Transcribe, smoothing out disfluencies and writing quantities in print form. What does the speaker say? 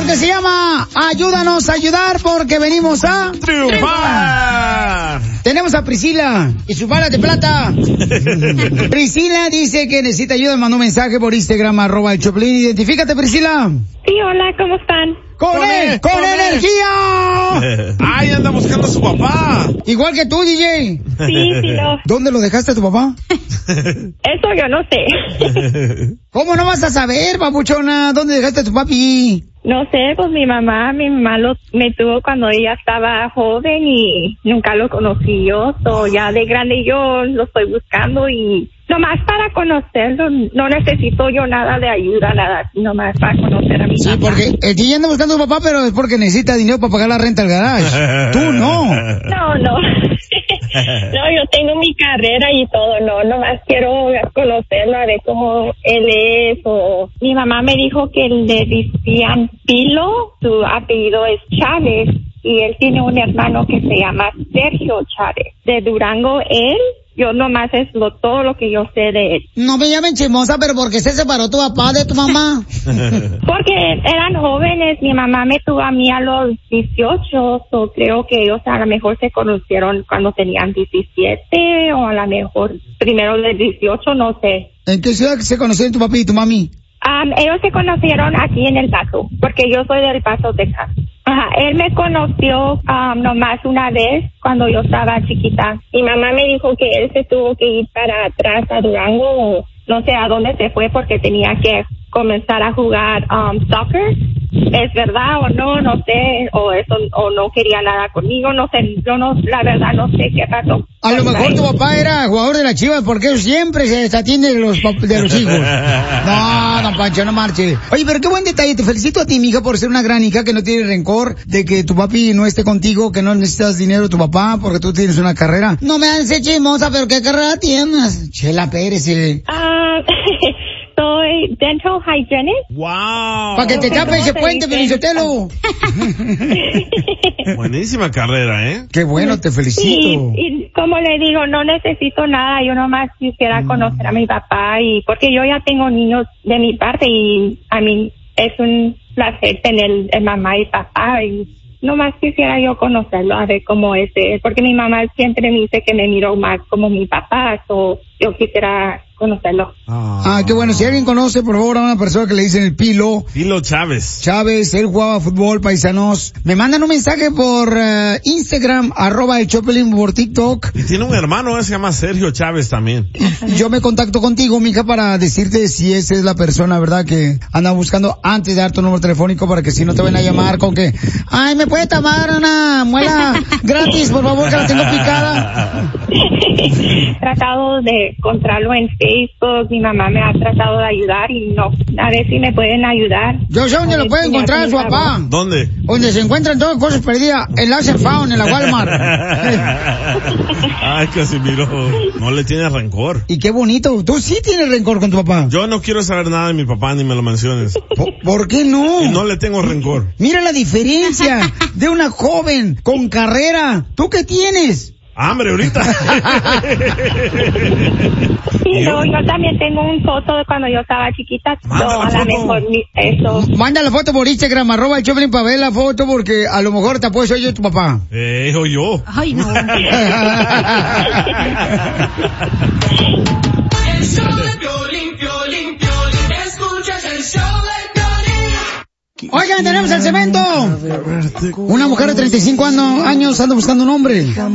sección que se llama Ayúdanos a ayudar porque venimos a triunfar. Tenemos a Priscila y sus balas de plata. Priscila dice que necesita ayuda, mandó un mensaje por Instagram, @el Choplin. Identifícate, Priscila. Sí, hola, ¿cómo están? ¡Con energía! ¡Ay, anda buscando a su papá! Igual que tú, DJ. Sí, no. ¿Dónde lo dejaste a tu papá? Eso yo no sé. ¿Cómo no vas a saber, papuchona? ¿Dónde dejaste a tu papi? No sé, pues mi mamá me tuvo cuando ella estaba joven y nunca lo conocí yo. So, ya de grande yo lo estoy buscando y nomás para conocerlo, no necesito yo nada de ayuda, nada, nomás para conocer a mi papá. Sí, porque el DJ anda buscando a tu papá, pero es porque necesita dinero para pagar la renta del garage. Tú no. No. No, yo tengo mi carrera y todo, no, nomás quiero conocerlo, a ver cómo él es, o mi mamá me dijo que le decían Pilo, su apellido es Chávez, y él tiene un hermano que se llama Sergio Chávez, de Durango, yo nomás es todo lo que yo sé de él. No me llamen chismosa, pero ¿por qué se separó tu papá de tu mamá? Porque eran jóvenes, mi mamá me tuvo a mí a los 18, so creo que ellos a lo mejor se conocieron cuando tenían 17, o a lo mejor primero de 18, no sé. ¿En qué ciudad se conocieron tu papi y tu mami? Ellos se conocieron aquí en El Paso, porque yo soy del Paso, Texas. Ajá, él me conoció nomás una vez cuando yo estaba chiquita. Mi mamá me dijo que él se tuvo que ir para atrás a Durango, o no sé a dónde se fue porque tenía que comenzar a jugar soccer. ¿Es verdad o no? No sé, o no quería nada conmigo, no sé, la verdad no sé qué pasó. A lo mejor tu papá era jugador de la Chivas porque él siempre se desatiende de los hijos. No, don Pancho, no marche. Oye, pero qué buen detalle, te felicito a ti, mija, por ser una gran hija que no tiene rencor de que tu papi no esté contigo, que no necesitas dinero de tu papá porque tú tienes una carrera. No me haces chismosa, pero ¿qué carrera tienes? Chela Pérez. Soy dental hygienist. ¡Wow! Para que te tape ese puente, Pelizotelo. Buenísima carrera, ¿eh? Qué bueno, te felicito. Sí, y como le digo, no necesito nada, yo nomás quisiera conocer a mi papá, y porque yo ya tengo niños de mi parte y a mí es un placer tener mamá y papá, y nomás quisiera yo conocerlo, a ver cómo es él, porque mi mamá siempre me dice que me miro más como mi papá, o yo quisiera conocerlo. Qué bueno. Si alguien conoce, por favor, a una persona que le dicen el Pilo. Pilo Chávez. Chávez, él jugaba fútbol, paisanos. Me mandan un mensaje por Instagram, @el Choplin, por TikTok. Y tiene un hermano, se llama Sergio Chávez también. Yo me contacto contigo, mija, para decirte si esa es la persona, ¿verdad?, que anda buscando antes de dar tu número telefónico para que si no te van a llamar con que, ay, ¿me puede tomar una muela gratis, por favor, que la tengo picada? He tratado de encontrarlo en Facebook, mi mamá me ha tratado de ayudar y no, a ver si me pueden ayudar. Yo sé dónde lo puede encontrar su papá. ¿Dónde? Donde se encuentran todas cosas perdidas, en la Found, en la Walmart. Ay, Casimiro, no le tienes rencor. Y qué bonito, tú sí tienes rencor con tu papá. Yo no quiero saber nada de mi papá, ni me lo menciones. ¿Por qué no? Y no le tengo rencor. Mira la diferencia de una joven con carrera. ¿Tú qué tienes? ¡Hambre ahorita! Sí, no, yo también tengo una foto de cuando yo estaba chiquita. Manda la foto. Eso. Manda la foto por Instagram, @el Choplin, para ver la foto, porque a lo mejor te apuesto soy yo tu papá. O yo. Ay, no. Oigan, tenemos el cemento. Una mujer de 35 años anda buscando un hombre.